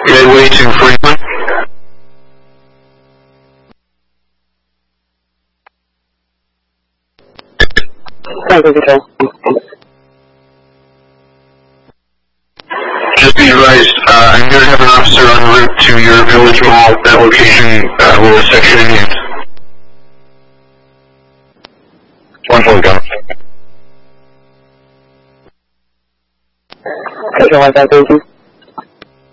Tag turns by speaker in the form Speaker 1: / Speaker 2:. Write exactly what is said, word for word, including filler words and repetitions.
Speaker 1: Midway to Franklin.
Speaker 2: Franklin Control.
Speaker 1: Just be advised, uh, I'm going to have an officer en route to your village mall. That location uh, will section in hands. one forty, gun.
Speaker 2: Control one five three two.